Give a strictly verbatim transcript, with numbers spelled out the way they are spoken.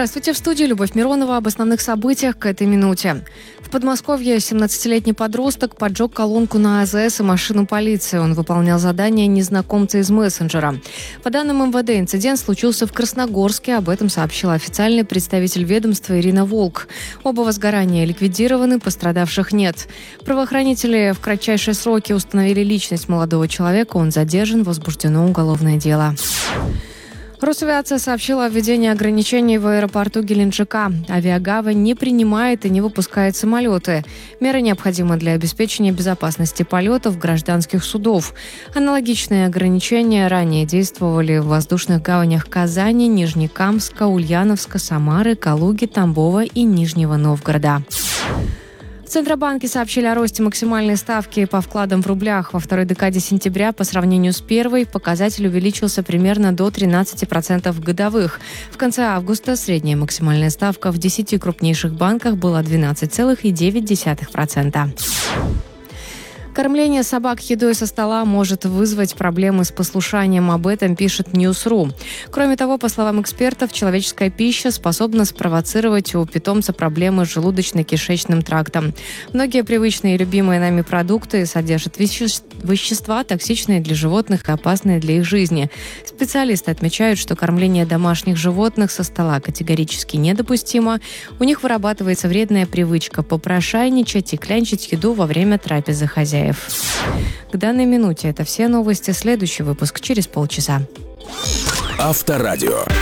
Здравствуйте, в студии Любовь Миронова. Об основных событиях к этой минуте. В Подмосковье семнадцатилетний подросток поджег колонку на АЗС и машину полиции. Он выполнял задание незнакомца из мессенджера. По данным эм вэ дэ, инцидент случился в Красногорске. Об этом сообщила официальный представитель ведомства Ирина Волк. Оба возгорания ликвидированы, пострадавших нет. Правоохранители в кратчайшие сроки установили личность молодого человека. Он задержан, возбуждено уголовное дело. Росавиация сообщила о введении ограничений в аэропорту Геленджика. Авиагавань не принимает и не выпускает самолеты. Меры необходимы для обеспечения безопасности полетов гражданских судов. Аналогичные ограничения ранее действовали в воздушных гаванях Казани, Нижнекамска, Ульяновска, Самары, Калуги, Тамбова и Нижнего Новгорода. В Центробанке сообщили о росте максимальной ставки по вкладам в рублях. Во второй декаде сентября по сравнению с первой показатель увеличился примерно до тринадцати процентов годовых. В конце августа средняя максимальная ставка в десяти крупнейших банках была двенадцать целых девять десятых процента. Кормление собак едой со стола может вызвать проблемы с послушанием. Об этом пишет ньюс точка ру. Кроме того, по словам экспертов, человеческая пища способна спровоцировать у питомца проблемы с желудочно-кишечным трактом. Многие привычные и любимые нами продукты содержат вещества, токсичные для животных и опасные для их жизни. Специалисты отмечают, что кормление домашних животных со стола категорически недопустимо. У них вырабатывается вредная привычка попрошайничать и клянчить еду во время трапезы хозяев. К данной минуте это все новости. Следующий выпуск через полчаса. Авторадио.